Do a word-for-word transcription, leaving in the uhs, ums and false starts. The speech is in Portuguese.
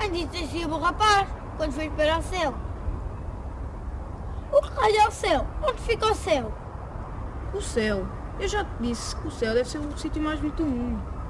Mas disse assim o rapaz, quando foi para o céu. O que raio é o céu? Onde fica o céu? O céu. Eu já te disse que o céu deve ser o sítio mais bonito do mundo.